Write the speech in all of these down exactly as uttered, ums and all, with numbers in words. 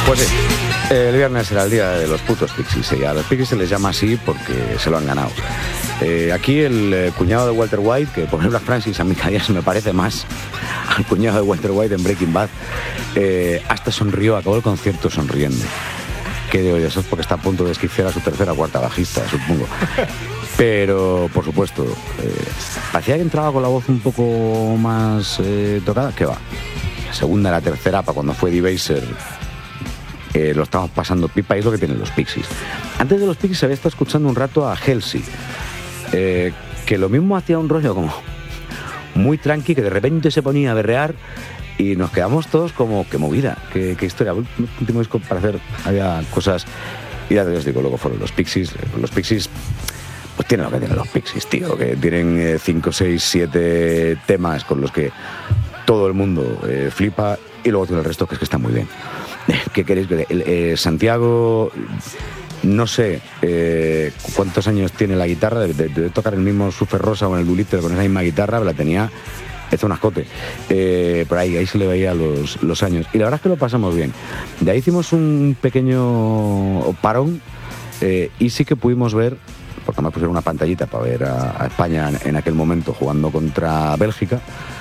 Pues sí, el viernes era el día de los putos Pixies, y a los Pixies se les llama así porque se lo han ganado. Eh, aquí el eh, cuñado de Walter White, que por ejemplo a Francis a mí cada día se me parece más al cuñado de Walter White en Breaking Bad, eh, hasta sonrió, acabó el concierto sonriendo. Que digo yo, eso es porque está a punto de esquiciar a su tercera o cuarta bajista, supongo. Pero, por supuesto, eh, parecía que entraba con la voz un poco más eh, tocada. ¿Qué va? La segunda, la tercera, para cuando fue Debaser, eh, lo estamos pasando pipa, y es lo que tienen los Pixies. Antes de los Pixies había estado escuchando un rato a Halsey, eh, que lo mismo hacía un rollo como muy tranqui, que de repente se ponía a berrear y nos quedamos todos como, qué movida, qué, qué historia. El último disco para hacer había cosas, y ya os digo, luego fueron los Pixies. Los Pixies pues tienen lo que tienen los Pixies, tío, que tienen cinco, seis, siete temas con los que todo el mundo eh, flipa, y luego tiene el resto que es que está muy bien. ¿Qué queréis que eh, Santiago, no sé eh, cuántos años tiene la guitarra, de, de, de tocar el mismo Super Rosa o en el Doolittle con esa misma guitarra, la tenía hecho un ascote, eh, por ahí, ahí se le veía los, los años, y la verdad es que lo pasamos bien. De ahí hicimos un pequeño parón, eh, y sí que pudimos ver, porque además pusieron una pantallita para ver a, a España en, en aquel momento jugando contra Bélgica,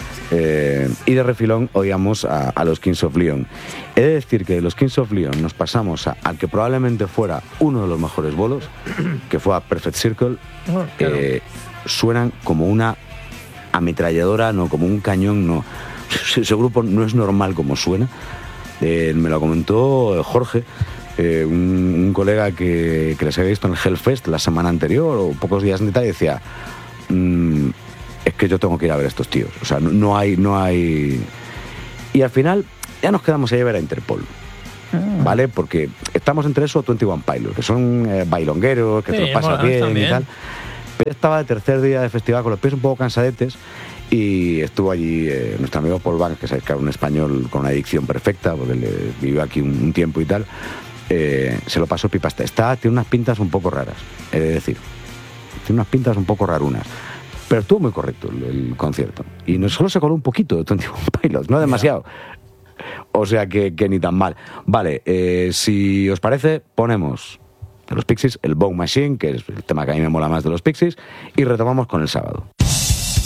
eh, y de refilón oíamos a, a los Kings of Leon. He de decir que de los Kings of Leon nos pasamos a, al que probablemente fuera uno de los mejores bolos, que fue a Perfect Circle. Oh, claro. eh, suenan como una ametralladora, no, como un cañón, no. Ese grupo no es normal como suena. Eh, me lo comentó Jorge, eh, un, un colega que, que les había visto en el Hellfest la semana anterior o pocos días antes, y decía, mmm, es que yo tengo que ir a ver a estos tíos. O sea, no, no hay, no hay... Y al final ya nos quedamos ahí a ver a Interpol. Ah. ¿Vale? Porque estamos entre eso o veintiuno Pilots, que son eh, bailongueros, que sí, te lo pasas bien también y tal. Pero estaba el tercer día de festival con los pies un poco cansadetes, y estuvo allí eh, nuestro amigo Paul Banks, que sabéis que era un español con una dicción perfecta, porque le vivió aquí un, un tiempo y tal. Eh, se lo pasó pipa. Está, tiene unas pintas un poco raras, he de decir. Tiene unas pintas un poco rarunas. Pero estuvo muy correcto el, el concierto. Y no solo se coló un poquito de veintiuno Pilots, no demasiado. O sea que, que ni tan mal. Vale, eh, si os parece, ponemos de los Pixies el Bone Machine, que es el tema que a mí me mola más de los Pixies, y retomamos con el sábado.